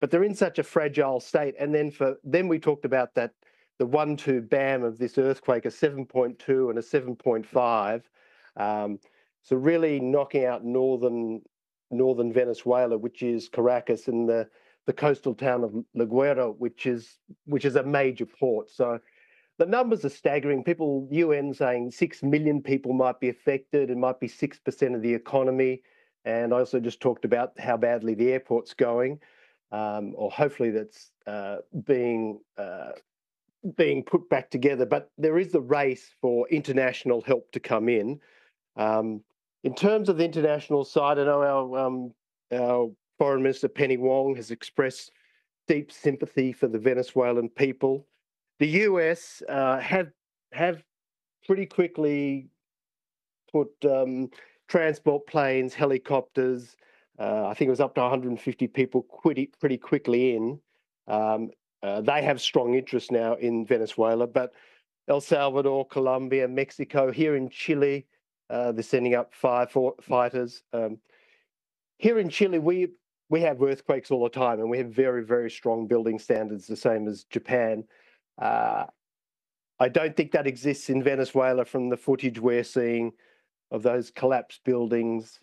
but they're in such a fragile state. And then we talked about that the 1-2 bam of this earthquake, a 7.2 and a 7.5. So really knocking out northern Venezuela, which is Caracas, and the coastal town of La Guaira, which is a major port. So the numbers are staggering. UN saying 6 million people might be affected. It might be 6% of the economy. And I also just talked about how badly the airport's going, or hopefully that's being put back together. But there is the race for international help to come in. In terms of the international side, I know our Foreign Minister Penny Wong has expressed deep sympathy for the Venezuelan people. The US have pretty quickly put transport planes, helicopters. I think it was up to 150 people pretty quickly in. They have strong interest now in Venezuela, but El Salvador, Colombia, Mexico, here in Chile, they're sending up firefighters. Here in Chile, we have earthquakes all the time, and we have very, very strong building standards, the same as Japan. I don't think that exists in Venezuela from the footage we're seeing of those collapsed buildings.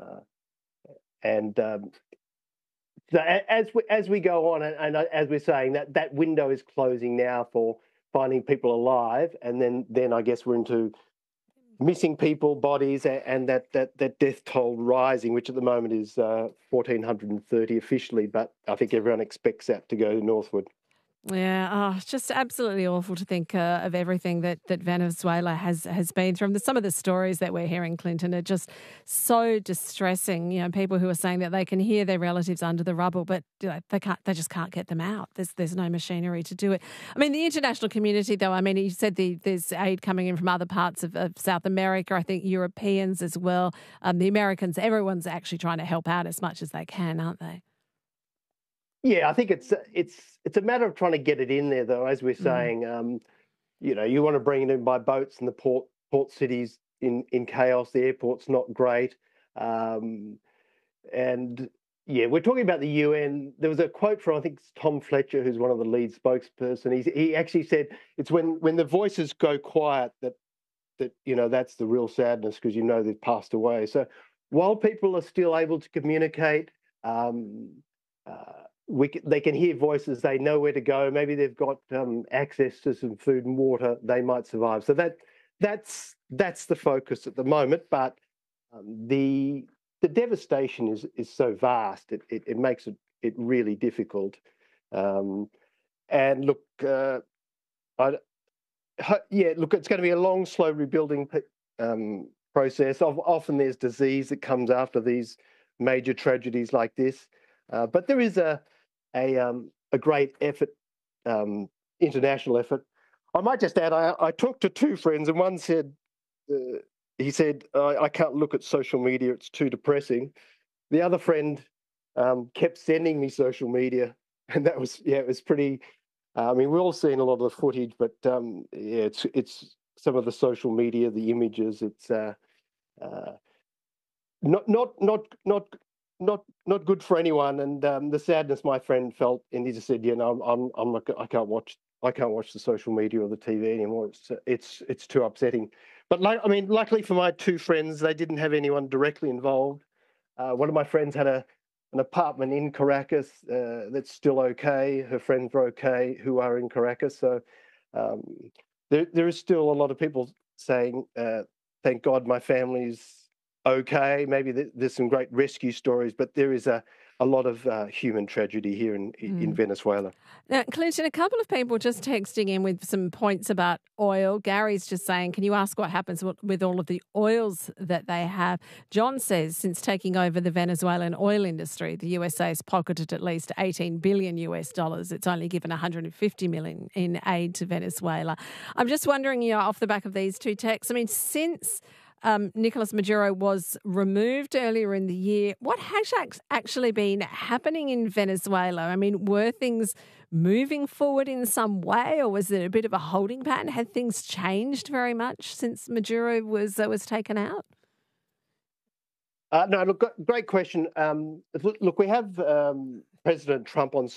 So as we go on, and as we're saying, that window is closing now for finding people alive, and then I guess we're into missing people, bodies, and that death toll rising, which at the moment is 1,430 officially, but I think everyone expects that to go northward. Yeah, it's just absolutely awful to think of everything that Venezuela has been through. Some of the stories that we're hearing, Clinton, are just so distressing. You know, people who are saying that they can hear their relatives under the rubble, but they just can't get them out. There's no machinery to do it. I mean, the international community, though. I mean, you said there's aid coming in from other parts of South America. I think Europeans as well. The Americans. Everyone's actually trying to help out as much as they can, aren't they? Yeah, I think it's a matter of trying to get it in there, though. As we're saying, you want to bring it in by boats, and the port cities in chaos. The airport's not great, and yeah, we're talking about the UN. There was a quote from, I think it's Tom Fletcher, who's one of the lead spokesperson. He actually said it's when the voices go quiet that that's the real sadness, because they've passed away. So while people are still able to communicate. They can hear voices. They know where to go. Maybe they've got access to some food and water. They might survive. So that's the focus at the moment. But the devastation is so vast. It makes it really difficult. And look, it's going to be a long, slow rebuilding process. Often there's disease that comes after these major tragedies like this. But there is a great effort, international effort. I might just add, I talked to two friends, and one said, he said, I can't look at social media, it's too depressing. The other friend kept sending me social media, and that was, it was pretty, we've all seen a lot of the footage, but it's some of the social media, the images, it's not good for anyone, and the sadness my friend felt, and he just said, I can't watch the social media or the TV anymore. It's too upsetting. But luckily for my two friends, they didn't have anyone directly involved. One of my friends had an apartment in Caracas that's still okay. Her friends are okay who are in Caracas. So there is still a lot of people saying, "Thank God my family's okay." Maybe there's some great rescue stories, but there is a lot of human tragedy here in Venezuela. Now, Clinton, a couple of people just texting in with some points about oil. Gary's just saying, can you ask what happens with all of the oils that they have? John says, since taking over the Venezuelan oil industry, the USA has pocketed at least $18 billion. It's only given $150 million in aid to Venezuela. I'm just wondering, off the back of these two texts, since Nicolas Maduro was removed earlier in the year, what has actually been happening in Venezuela? Were things moving forward in some way, or was it a bit of a holding pattern? Had things changed very much since Maduro was taken out? No, look, great question. Look, we have President Trump on